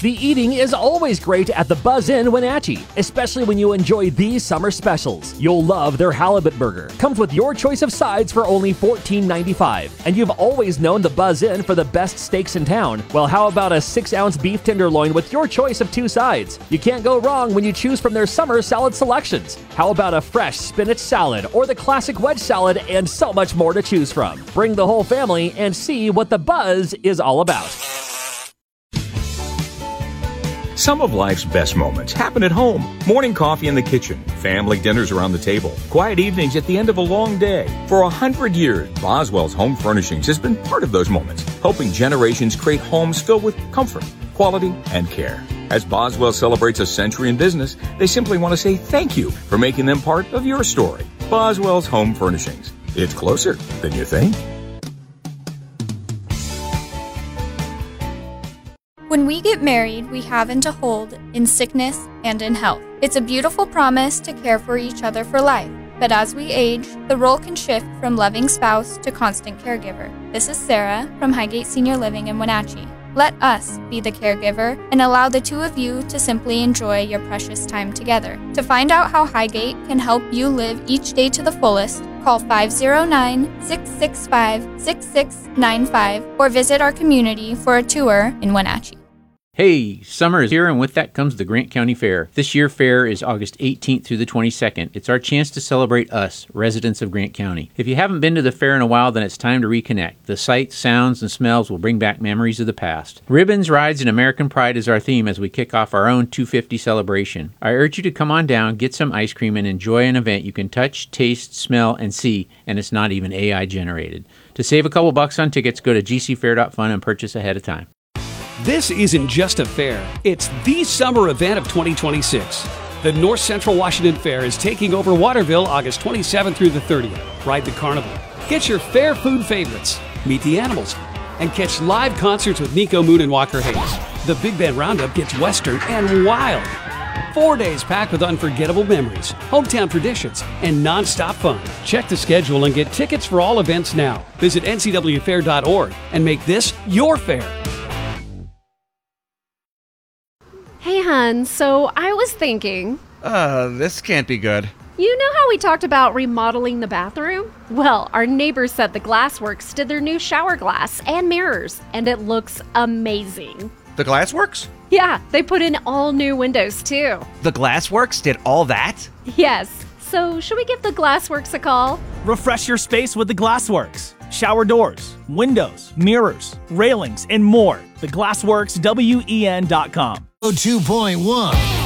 The eating is always great at the Buzz Inn Wenatchee, especially when you enjoy these summer specials. You'll love their halibut burger. Comes with your choice of sides for only $14.95. And you've always known the Buzz Inn for the best steaks in town. Well, how about a 6-ounce beef tenderloin with your choice of 2 sides? You can't go wrong when you choose from their summer salad selections. How about a fresh spinach salad or the classic wedge salad, and so much more to choose from. Bring the whole family and see what the Buzz is all about. Some of life's best moments happen at home. Morning coffee in the kitchen, family dinners around the table, quiet evenings at the end of a long day. For 100 years, Boswell's Home Furnishings has been part of those moments, helping generations create homes filled with comfort, quality, and care. As Boswell celebrates a century in business, they simply want to say thank you for making them part of your story. Boswell's Home Furnishings. It's closer than you think. When we get married, we have and to hold in sickness and in health. It's a beautiful promise to care for each other for life. But as we age, the role can shift from loving spouse to constant caregiver. This is Sarah from Highgate Senior Living in Wenatchee. Let us be the caregiver and allow the two of you to simply enjoy your precious time together. To find out how Highgate can help you live each day to the fullest, call 509-665-6695 or visit our community for a tour in Wenatchee. Hey, summer is here, and with that comes the Grant County Fair. This year's fair is August 18th through the 22nd. It's our chance to celebrate us, residents of Grant County. If you haven't been to the fair in a while, then it's time to reconnect. The sights, sounds, and smells will bring back memories of the past. Ribbons, rides, and American pride is our theme as we kick off our own 250 celebration. I urge you to come on down, get some ice cream, and enjoy an event you can touch, taste, smell, and see, and it's not even AI generated. To save a couple bucks on tickets, go to gcfair.fun and purchase ahead of time. This isn't just a fair, it's the summer event of 2026. The North Central Washington Fair is taking over Waterville August 27th through the 30th. Ride the carnival, get your fair food favorites, meet the animals, and catch live concerts with Nico Moon and Walker Hayes. The Big Band Roundup gets western and wild. 4 days packed with unforgettable memories, hometown traditions, and non-stop fun. Check the schedule and get tickets for all events now. Visit ncwfair.org and make this your fair. Hey, hon, so I was thinking... This can't be good. You know how we talked about remodeling the bathroom? Well, our neighbors said the Glassworks did their new shower glass and mirrors, and it looks amazing. The Glassworks? Yeah, they put in all new windows, too. The Glassworks did all that? Yes. So, should we give the Glassworks a call? Refresh your space with the Glassworks. Shower doors, windows, mirrors, railings, and more. The Glassworks, WEN.com. 2.1